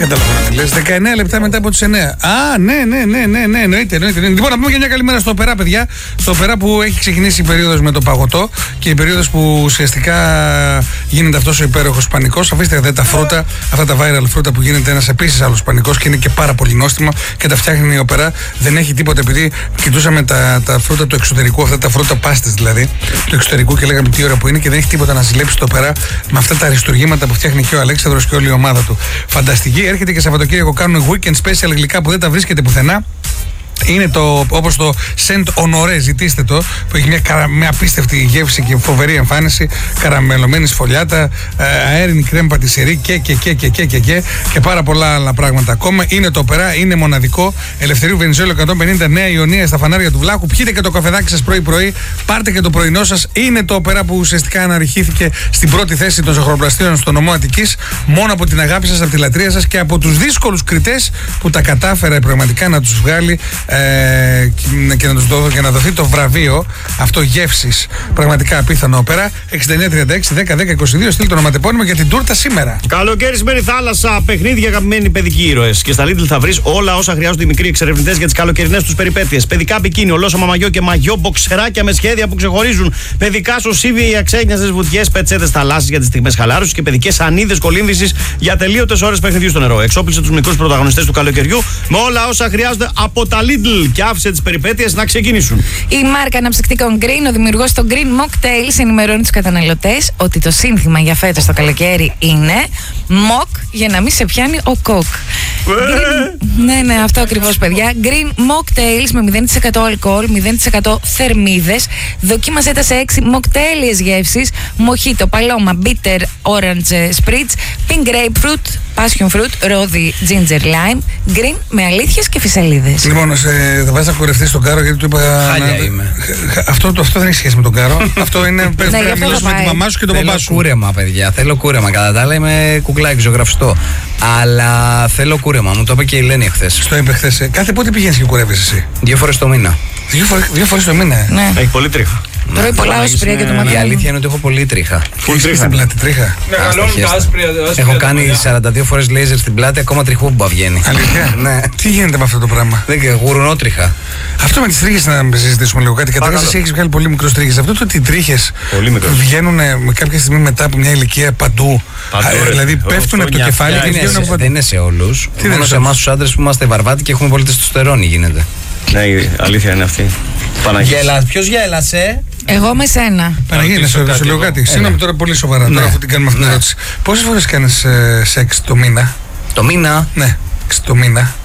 Κατάλαβα να λες. 19 λεπτά μετά από τις 9. Α, ναι, εννοείται. Λοιπόν, να πούμε και μια καλημέρα στο Οπερά, παιδιά. Στο Οπερά που έχει ξεκινήσει η περίοδος με το παγωτό και η περίοδος που ουσιαστικά γίνεται αυτός ο υπέροχος πανικός. Αφήστε τα φρούτα, αυτά τα viral φρούτα που γίνεται ένας επίσης άλλος πανικός και είναι και πάρα πολύ νόστιμο και τα φτιάχνει η Οπερά. Δεν έχει τίποτα, επειδή κοιτούσαμε τα φρούτα του εξωτερικού, αυτά τα φρούτα πάστες δηλαδή, του εξωτερικού και λέγαμε τι ώρα που είναι και δεν έχει τίποτα να ζηλέψει το Οπερά με αυτά τα αριστουργήματα που φτιάχνει και ο Αλέξανδρος και όλη η ομάδα του. Φανταστική. Έρχεται και Σαββατοκύριακο, κάνουν weekend special γλυκά που δεν τα βρίσκεται πουθενά. Είναι όπως το Saint Honoré, ζητήστε το, που έχει μια απίστευτη γεύση και φοβερή εμφάνιση, καραμελωμένη σφολιάτα, αέρινη κρέμ πατησερή και πάρα πολλά άλλα πράγματα ακόμα. Είναι το Οπερά, είναι μοναδικό. Ελευθερίου Βενιζέλου 150, Νέα Ιωνία, στα φανάρια του Βλάχου. Πιείτε και το καφεδάκι σας πρωί-πρωί, πάρτε και το πρωινό σας. Είναι το Οπερά που ουσιαστικά αναρριχήθηκε στην πρώτη θέση των ζωγραφιστών στο νομό Αττικής, μόνο από την αγάπη σας, από τη λατρεία σας και από τους δύσκολους κριτές που τα κατάφερε πραγματικά να τους βγάλει. Και να τους δώσει και να δοθεί το βραβείο αυτό γεύσης. Πραγματικά απίθανο Οπερά. 69-36-10-10-22. Στείλτε το ονοματεπώνυμο για την τούρτα σήμερα. Καλοκαίρι, σημερινή θάλασσα, παιχνίδια, αγαπημένοι παιδικοί ήρωες. Και στα Lidl θα βρεις όλα όσα χρειάζονται οι μικροί εξερευνητές για τις καλοκαιρινές τους περιπέτειες. Παιδικά μπικίνι, ολόσωμα μαγιό και μαγιό, μποξεράκια με σχέδια που ξεχωρίζουν. Παιδικά σωσίβια για ξένιαστες βουτιές, πετσέτες θαλάσσιες για τις στιγμές χαλάρωσης και παιδικές σανίδες κολύμβησης για τελείωτες ώρες παιχνιδιού στο νερό. Εξόπλισε τους μικρούς πρωταγωνιστές του καλοκαιριού με όλα όσα χρειάζονται από τα Lidl. Και άφησε τις περιπέτειες να ξεκινήσουν. Η μάρκα αναψυκτικών Green, ο δημιουργός των Green Mocktails, ενημερώνει τους καταναλωτές ότι το σύνθημα για φέτος το καλοκαίρι είναι Mock για να μην σε πιάνει ο κοκ. Ναι, αυτό ακριβώς, παιδιά. Green Mocktails με 0% αλκοόλ, 0% θερμίδες. Δοκίμασέ τα σε 6 μοκτέλιες γεύσεις: Mojito, Paloma, Bitter, Orange Spritz, Pink Grapefruit, Passion Fruit, Rosy, Ginger Lime. Green με αλήθειες και φυσαλίδες. Λοιπόν, θα βάζεις να κουρευτείς στον Κάρο, γιατί του είπα. Χάλια είμαι. Αυτό δεν έχει σχέση με τον Κάρο. Αυτό είναι. Πρέπει να μιλήσουμε με τη μαμά σου και τον παπά σου. Θέλω κούρεμα, παιδιά. Θέλω κούρεμα. Κατά τα άλλα είμαι κουκλάκι, ζωγραφιστό. Αλλά θέλω κούρεμα. Μου το είπε και η Ελένη χθες. Στο είπε χθες. Κάθε πότε πηγαίνεις και κουρεύεις εσύ? 2 φορές το μήνα. 2 φορές το μήνα. Ναι. Έχει πολύ τρίχα. Τρώει πολλά όσπρια και το μαθαίνω. Η αλήθεια είναι ότι έχω πολύ τρίχα. Πολύ στην πλάτη, τρίχα. Έχω κάνει 42 φορές λέιζερ στην πλάτη, ακόμα τριχούμπα βγαίνει. Αλήθεια? Ναι. Τι γίνεται με αυτό το πράγμα? Δεν ξέρω, γουρνότριχα. Αυτό με τις τρίχες να συζητήσουμε λίγο κάτι. Καταρχάς, εσύ έχεις βγάλει πολύ μικρούς τρίχες. Αυτό το ότι οι τρίχες βγαίνουν κάποια στιγμή μετά από μια ηλικία παντού. Δηλαδή πέφτουν από το κεφάλι και βγαίνουν από παντού. Δεν είναι σε όλους. Μόνο σε εμάς τους άντρες που είμαστε βαρβάτοι και έχουμε πολύ τεστοστερόνη γίνεται. Ναι, η αλήθεια είναι αυτή. Ποιος γέλασε? Εγώ με σένα. Παναγία, να σου λέω κάτι. Συγγνώμη τώρα πολύ σοβαρά, τώρα αφού την κάνουμε αυτή την ερώτηση. Πόσες φορές κάνεις σεξ το μήνα? Το μήνα? Ναι, το μήνα.